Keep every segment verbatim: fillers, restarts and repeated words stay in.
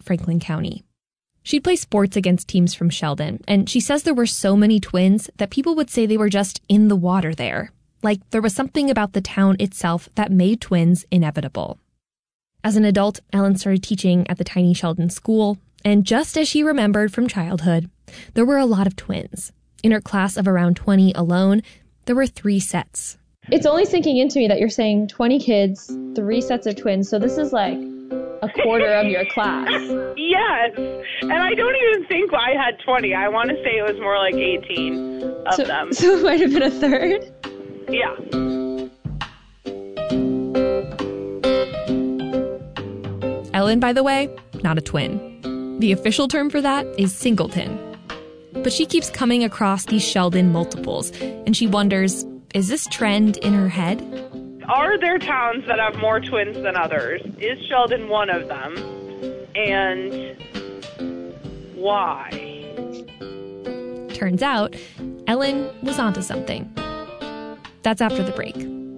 Franklin County. She'd play sports against teams from Sheldon, and she says there were so many twins that people would say they were just in the water there. Like there was something about the town itself that made twins inevitable. As an adult, Ellen started teaching at the tiny Sheldon school, and just as she remembered from childhood, there were a lot of twins. In her class of around twenty alone, there were three sets. It's only sinking into me that you're saying twenty kids, three sets of twins, so this is like a quarter of your class. Yes, and I don't even think I had twenty. I want to say it was more like eighteen of so, them. So it might have been a third? Yeah. Ellen, by the way, not a twin. The official term for that is singleton. But she keeps coming across these Sheldon multiples, and she wonders, is this trend in her head? Are there towns that have more twins than others? Is Sheldon one of them? And why? Turns out, Ellen was onto something. That's after the break.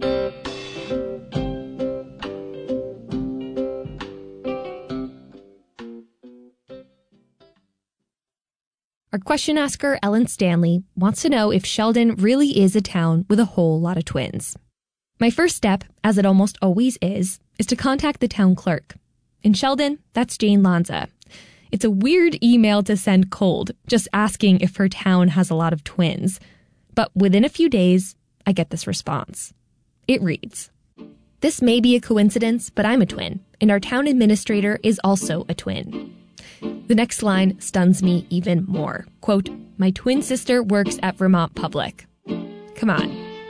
Our question asker, Ellen Stanley, wants to know if Sheldon really is a town with a whole lot of twins. My first step, as it almost always is, is to contact the town clerk. In Sheldon, that's Jane Lanza. It's a weird email to send cold, just asking if her town has a lot of twins. But within a few days, I get this response. It reads, "This may be a coincidence, but I'm a twin, and our town administrator is also a twin." The next line stuns me even more. Quote, "My twin sister works at Vermont Public." Come on.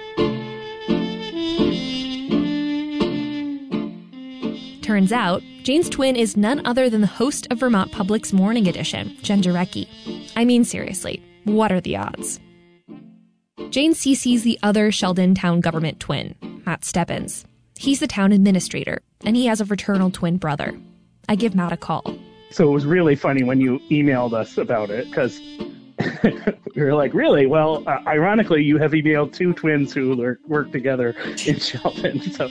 Turns out, Jane's twin is none other than the host of Vermont Public's morning edition, Jen Jarecki. I mean, seriously, what are the odds? Jane C Cs the other Sheldon town government twin, Matt Stebbins. He's the town administrator, and he has a fraternal twin brother. I give Matt a call. So it was really funny when you emailed us about it, because we were like, really? Well, uh, ironically, you have emailed two twins who are, work together in Sheldon. So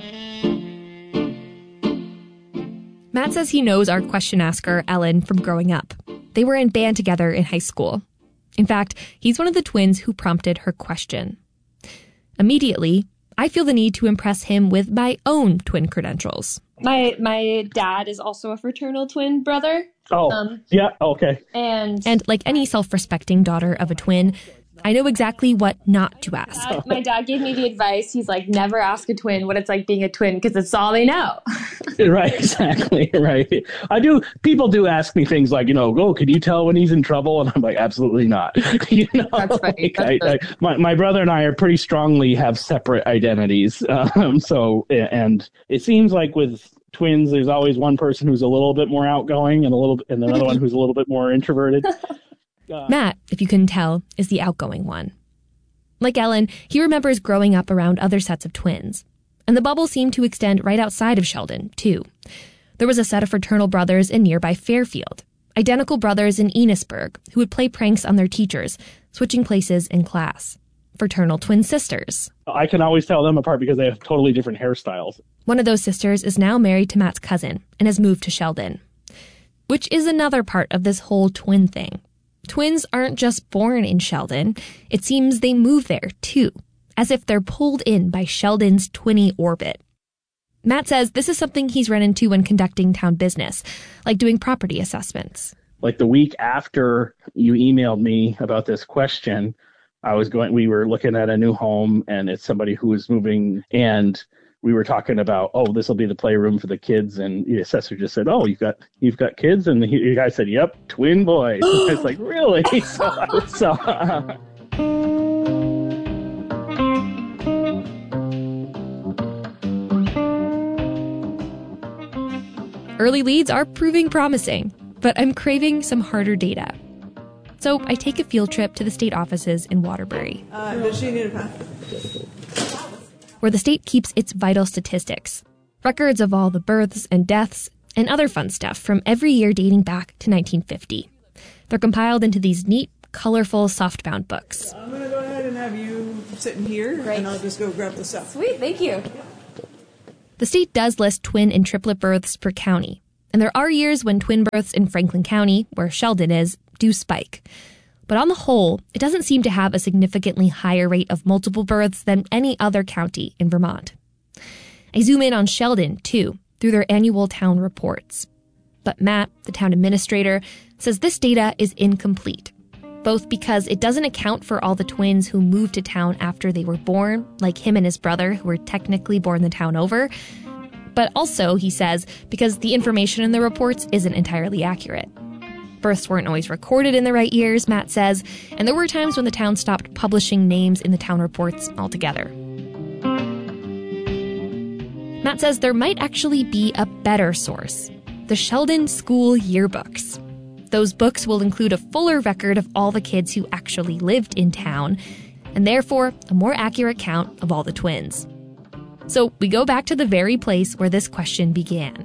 Matt says he knows our question asker, Ellen, from growing up. They were in band together in high school. In fact, he's one of the twins who prompted her question. Immediately, I feel the need to impress him with my own twin credentials. My my dad is also a fraternal twin brother. Oh, um, yeah, okay. And and like any self-respecting daughter of a twin, I know exactly what not to ask. Dad, my dad gave me the advice. He's like, never ask a twin what it's like being a twin, because it's all they know. Right, exactly, right. I do, people do ask me things like, you know, oh, can you tell when he's in trouble? And I'm like, absolutely not. You know, That's funny. like, That's I, I, my, my brother and I are pretty strongly have separate identities. Um, so, and it seems like with twins, there's always one person who's a little bit more outgoing and a little, and another one who's a little bit more introverted. Uh, Matt, if you couldn't tell, is the outgoing one. Like Ellen, he remembers growing up around other sets of twins. And the bubble seemed to extend right outside of Sheldon, too. There was a set of fraternal brothers in nearby Fairfield, identical brothers in Enosburg, who would play pranks on their teachers, switching places in class. Fraternal twin sisters. I can always tell them apart because they have totally different hairstyles. One of those sisters is now married to Matt's cousin and has moved to Sheldon. Which is another part of this whole twin thing. Twins aren't just born in Sheldon. It seems they move there, too, as if they're pulled in by Sheldon's twinny orbit. Matt says this is something he's run into when conducting town business, like doing property assessments. Like the week after you emailed me about this question, I was going, we were looking at a new home, and it's somebody who was moving, and we were talking about, oh, this will be the playroom for the kids, and the assessor just said, oh, you've got you've got kids, and the, the guy said, yep, twin boys. I was like, really? So, so uh... Early leads are proving promising, but I'm craving some harder data. So I take a field trip to the state offices in Waterbury. Uh, does she need a pen? Where the state keeps its vital statistics, records of all the births and deaths, and other fun stuff from every year dating back to nineteen fifty. They're compiled into these neat, colorful, softbound books. I'm going to go ahead and have you sitting here, Great. and I'll just go grab the stuff. Sweet, thank you. The state does list twin and triplet births per county, And there are years when twin births in Franklin County, where Sheldon is, do spike. But on the whole, it doesn't seem to have a significantly higher rate of multiple births than any other county in Vermont. I zoom in on Sheldon, too, through their annual town reports. But Matt, the town administrator, says this data is incomplete, both because it doesn't account for all the twins who moved to town after they were born, like him and his brother, who were technically born the town over, but also, he says, because the information in the reports isn't entirely accurate. Births weren't always recorded in the right years, Matt says, and there were times when the town stopped publishing names in the town reports altogether. Matt says there might actually be a better source: the Sheldon School Yearbooks. Those books will include a fuller record of all the kids who actually lived in town, and therefore a more accurate count of all the twins. So we go back to the very place where this question began.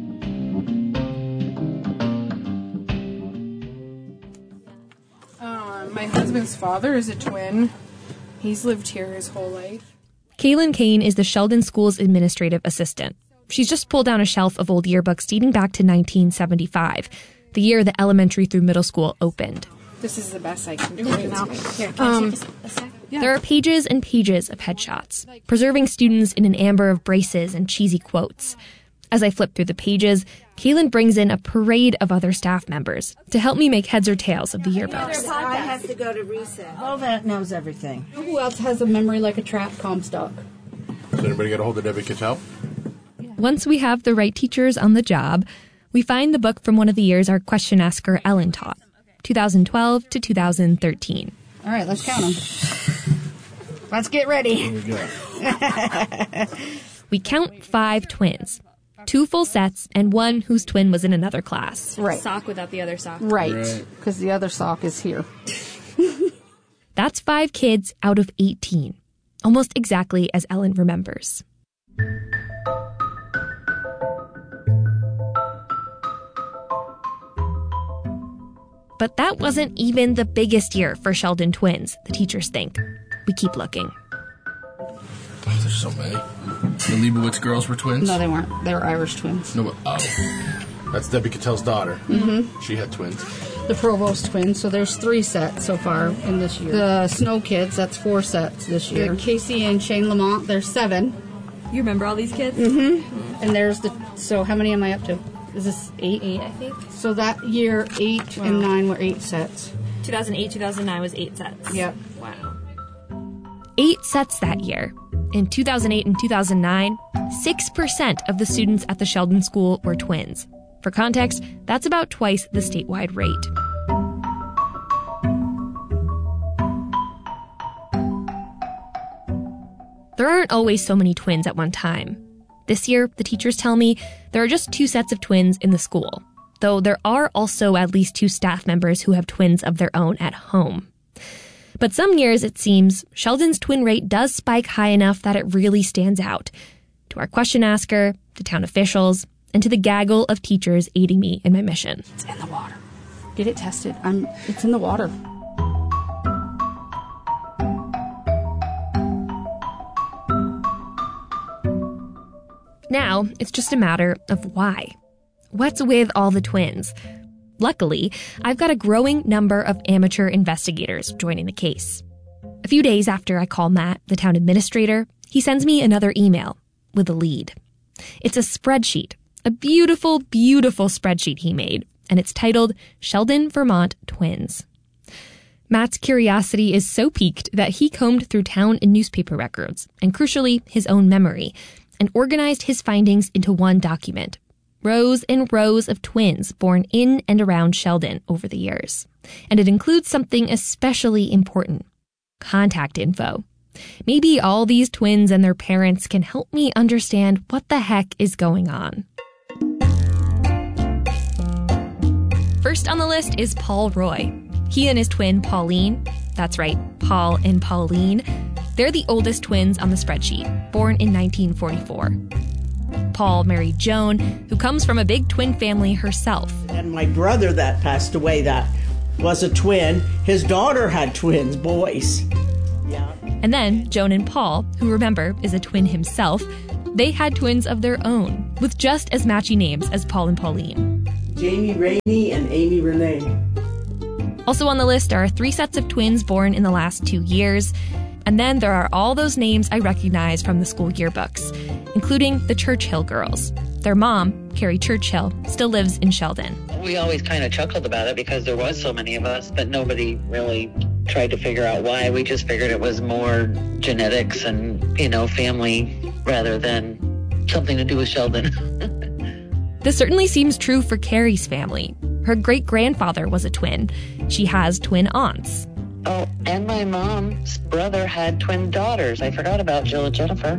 Uh, my husband's father is a twin. He's lived here his whole life. Kaylin Kane is the Sheldon School's administrative assistant. She's just pulled down a shelf of old yearbooks dating back to nineteen seventy-five, the year the elementary through middle school opened. This is the best I can do right now. Here, can um, I take a sec? Yeah. There are pages and pages of headshots, preserving students in an amber of braces and cheesy quotes. As I flip through the pages, Kaylin brings in a parade of other staff members to help me make heads or tails of the yearbooks. I have to go to recess. All that knows everything. Who else has a memory like a trap? Comstock. Does anybody get a hold of Debbie Cattell? Once we have the right teachers on the job, we find the book from one of the years our question asker Ellen taught, two thousand twelve to two thousand thirteen. All right, let's count them. Let's get ready. Here we go. We count five twins, two full sets, and one whose twin was in another class. Right. Sock without the other sock. Right, Right. because the other sock is here. That's five kids out of eighteen, almost exactly as Ellen remembers. But that wasn't even the biggest year for Sheldon twins, the teachers think. We keep looking. Oh, there's so many. The Leibowitz girls were twins? No, they weren't. They were Irish twins. No, but, oh. That's Debbie Cattell's daughter. Mm-hmm. She had twins. The Provost twins, so there's three sets so far in this year. The Snow Kids, that's four sets this year. The Casey and Shane Lamont, there's seven. You remember all these kids? Mm-hmm. And there's the, so how many am I up to? Is this eight? Eight, I think. So that year, eight wow. and nine were eight sets. two thousand eight, two thousand nine was eight sets. Yep. Wow. Eight sets that year. In two thousand eight and two thousand nine, six percent of the students at the Sheldon School were twins. For context, that's about twice the statewide rate. There aren't always so many twins at one time. This year, the teachers tell me, there are just two sets of twins in the school, though there are also at least two staff members who have twins of their own at home. But some years, it seems, Sheldon's twin rate does spike high enough that it really stands out. To our question asker, to town officials, and to the gaggle of teachers aiding me in my mission. It's in the water. Get it tested. I'm. It's in the water. Now, it's just a matter of why. What's with all the twins? Luckily, I've got a growing number of amateur investigators joining the case. A few days after I call Matt, the town administrator, he sends me another email with a lead. It's a spreadsheet, a beautiful, beautiful spreadsheet he made, and it's titled Sheldon Vermont Twins. Matt's curiosity is so piqued that he combed through town and newspaper records, and crucially, his own memory, and organized his findings into one document. Rows and rows of twins born in and around Sheldon over the years. And it includes something especially important: contact info. Maybe all these twins and their parents can help me understand what the heck is going on. First on the list is Paul Roy. He and his twin Pauline, that's right, Paul and Pauline, they're the oldest twins on the spreadsheet, born in nineteen forty-four. Paul married Joan, who comes from a big twin family herself. And my brother that passed away, that was a twin. His daughter had twins, boys. Yeah. And then Joan and Paul, who remember is a twin himself, they had twins of their own, with just as matchy names as Paul and Pauline. Jamie Rainey and Amy Renee. Also on the list are three sets of twins born in the last two years. And then there are all those names I recognize from the school yearbooks, including the Churchill girls. Their mom, Carrie Churchill, still lives in Sheldon. We always kind of chuckled about it because there was so many of us, but nobody really tried to figure out why. We just figured it was more genetics and, you know, family rather than something to do with Sheldon. This certainly seems true for Carrie's family. Her great-grandfather was a twin. She has twin aunts. Oh, and my mom's brother had twin daughters. I forgot about Jill and Jennifer.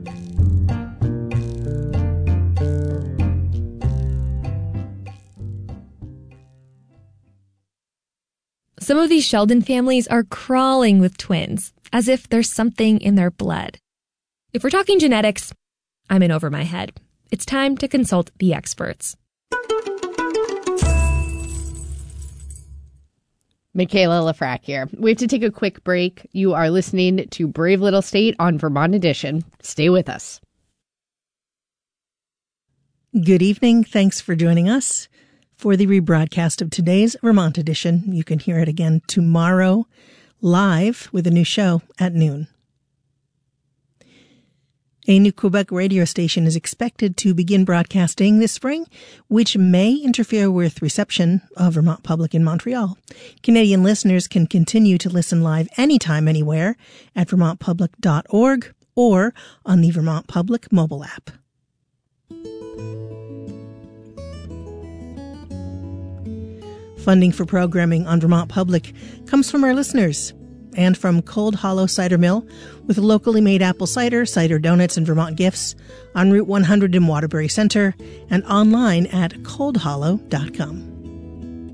Some of these Sheldon families are crawling with twins, as if there's something in their blood. If we're talking genetics, I'm in over my head. It's time to consult the experts. Michaela Lafrac here. We have to take a quick break. You are listening to Brave Little State on Vermont Edition. Stay with us. Good evening. Thanks for joining us for the rebroadcast of today's Vermont Edition. You can hear it again tomorrow live with a new show at noon. A new Quebec radio station is expected to begin broadcasting this spring, which may interfere with reception of Vermont Public in Montreal. Canadian listeners can continue to listen live anytime, anywhere at vermont public dot org or on the Vermont Public mobile app. Funding for programming on Vermont Public comes from our listeners and from Cold Hollow Cider Mill, with locally made apple cider, cider donuts, and Vermont gifts on Route one hundred in Waterbury Center and online at cold hollow dot com.